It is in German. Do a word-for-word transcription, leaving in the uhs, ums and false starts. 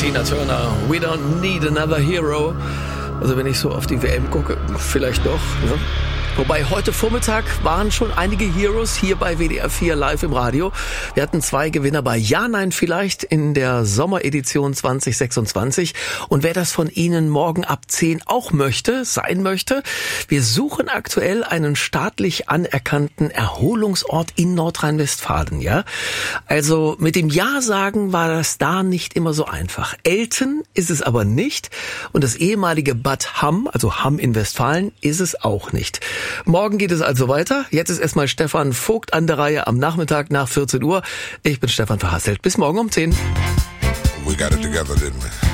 Tina Turner, We Don't Need Another Hero. Also wenn ich so auf die W M gucke, vielleicht doch, ne? Wobei heute Vormittag waren schon einige Heroes hier bei W D R vier live im Radio. Wir hatten zwei Gewinner bei Ja, Nein, Vielleicht in der Sommeredition zwanzig sechsundzwanzig. Und wer das von Ihnen morgen ab zehn auch möchte, sein möchte, wir suchen aktuell einen staatlich anerkannten Erholungsort in Nordrhein-Westfalen, ja? Also mit dem Ja sagen war das da nicht immer so einfach. Elten ist es aber nicht. Und das ehemalige Bad Hamm, also Hamm in Westfalen, ist es auch nicht. Morgen geht es also weiter. Jetzt ist erstmal Stefan Vogt an der Reihe am Nachmittag nach vierzehn Uhr. Ich bin Stefan Verhasselt. Bis morgen um zehn. We got it together, didn't we?